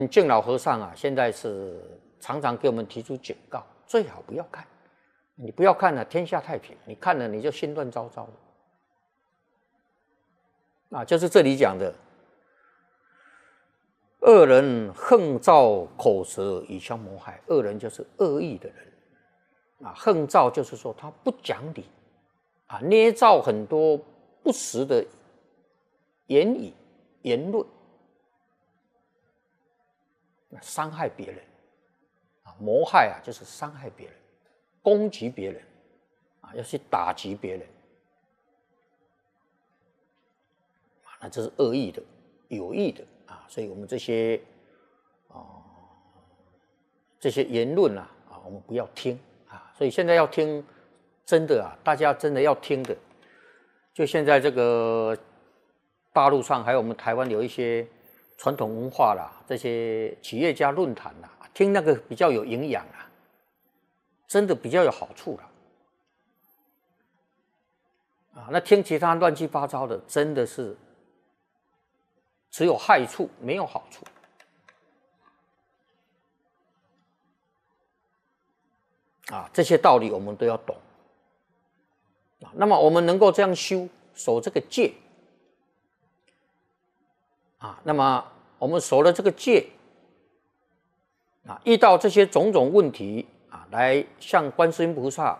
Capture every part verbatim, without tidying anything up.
净老和尚啊，现在是常常给我们提出警告，最好不要看。你不要看了，天下太平；你看了，你就心乱糟糟的。啊，就是这里讲的，恶人横造口舌以相谋害。恶人就是恶意的人啊，横造就是说他不讲理啊，捏造很多不实的言语言论。伤害别人啊，谋害啊，就是伤害别人，攻击别人啊，要去打击别人啊，那这是恶意的、有意的啊。所以我们这些啊、呃、这些言论啊啊，我们不要听啊。所以现在要听，真的啊，大家真的要听的。就现在这个大陆上，还有我们台湾有一些传统文化啦，这些企业家论坛啦，听那个比较有营养啦，真的比较有好处啦。啊，那听其他乱七八糟的，真的是只有害处，没有好处。啊，这些道理我们都要懂。啊，那么我们能够这样修，守这个戒。啊，那么我们守了这个戒，啊，遇到这些种种问题啊，来向观世音菩萨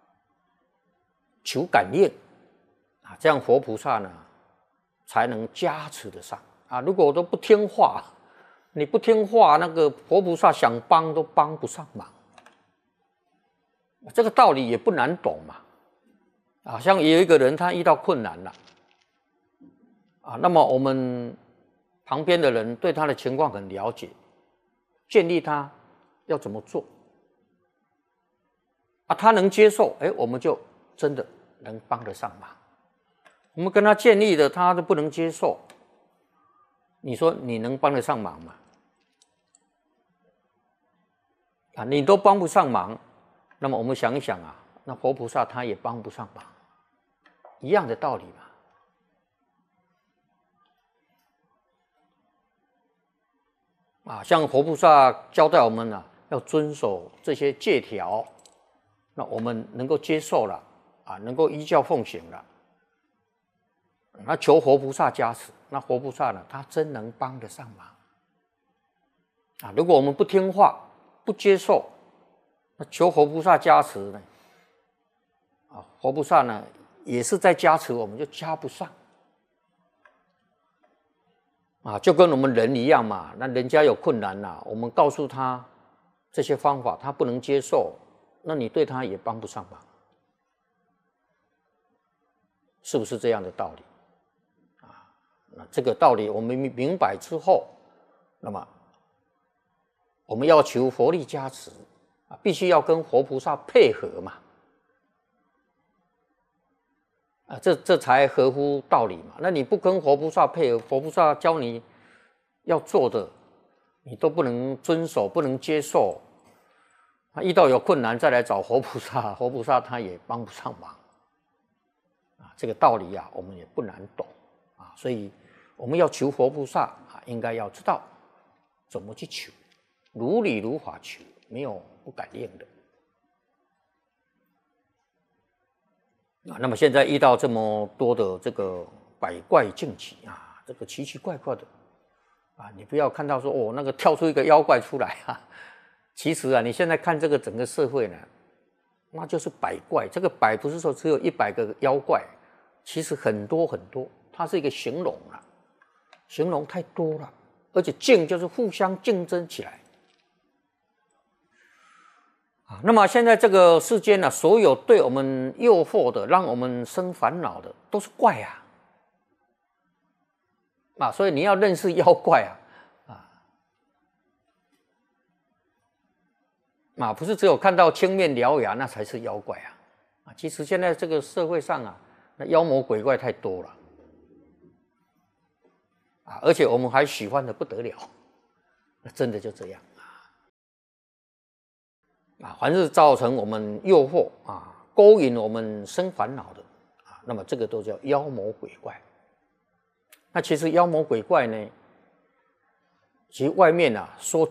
求感应，啊，这样佛菩萨呢才能加持得上啊。如果我都不听话，你不听话，那个佛菩萨想帮都帮不上忙。这个道理也不难懂嘛，啊，像有一个人他遇到困难了，啊，那么我们旁边的人对他的情况很了解，建议他要怎么做啊？他能接受，哎，我们就真的能帮得上忙。我们跟他建议的，他都不能接受，你说你能帮得上忙吗？啊，你都帮不上忙，那么我们想一想啊，那佛菩萨他也帮不上忙，一样的道理嘛。啊，像佛菩萨交代我们啊，要遵守这些戒条，那我们能够接受了，啊，能够依教奉行了，那求佛菩萨加持，那佛菩萨呢，他真能帮得上忙。啊，如果我们不听话、不接受，那求佛菩萨加持呢，啊，佛菩萨呢也是在加持，我们就加不上。啊，就跟我们人一样嘛，那人家有困难啦，我们告诉他这些方法，他不能接受，那你对他也帮不上忙，是不是这样的道理？啊，那这个道理我们明白之后，那么我们要求佛力加持啊，必须要跟佛菩萨配合嘛。啊，这这才合乎道理嘛。那你不跟佛菩萨配合，佛菩萨教你要做的，你都不能遵守，不能接受。他遇到有困难再来找佛菩萨，佛菩萨他也帮不上忙。啊，这个道理啊，我们也不难懂啊。所以我们要求佛菩萨啊，应该要知道怎么去求，如理如法求，没有不感应的。啊，那么现在遇到这么多的这个百怪竞起啊，这个奇奇怪怪的啊，你不要看到说哦，那个跳出一个妖怪出来啊，其实啊，你现在看这个整个社会呢，那就是百怪。这个百不是说只有一百个妖怪，其实很多很多，它是一个形容啊，形容太多了，而且竞就是互相竞争起来。那么现在这个世间呢、啊，所有对我们诱惑的、让我们生烦恼的，都是怪啊！啊，所以你要认识妖怪啊，啊，啊，不是只有看到青面獠牙那才是妖怪啊！啊，其实现在这个社会上啊，那妖魔鬼怪太多了，啊，而且我们还喜欢的不得了，那真的就这样。啊，凡是造成我们诱惑啊，勾引我们生烦恼的啊，那么这个都叫妖魔鬼怪。那其实妖魔鬼怪呢， 其实外面啊说